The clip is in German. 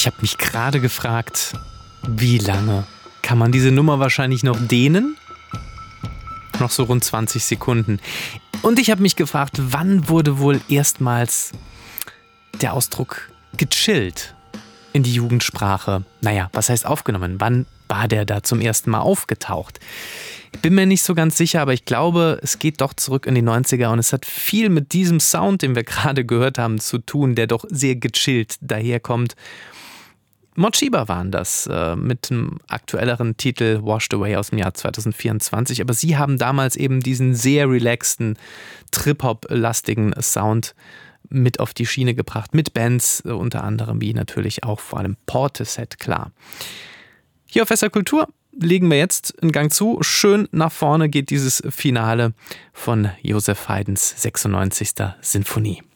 Ich habe mich gerade gefragt, wie lange kann man diese Nummer wahrscheinlich noch dehnen? Noch so rund 20 Sekunden. Und ich habe mich gefragt, wann wurde wohl erstmals der Ausdruck gechillt in die Jugendsprache? Naja, was heißt aufgenommen? Wann war der da zum ersten Mal aufgetaucht? Ich bin mir nicht so ganz sicher, aber ich glaube, es geht doch zurück in die 90er und es hat viel mit diesem Sound, den wir gerade gehört haben, zu tun, der doch sehr gechillt daherkommt. Morcheeba waren das mit einem aktuelleren Titel Washed Away aus dem Jahr 2024. Aber sie haben damals eben diesen sehr relaxten, Trip-Hop-lastigen Sound mit auf die Schiene gebracht. Mit Bands unter anderem wie natürlich auch vor allem Portishead, klar. Hier auf SR Kultur legen wir jetzt einen Gang zu. Schön nach vorne geht dieses Finale von Joseph Haydns 96. Sinfonie.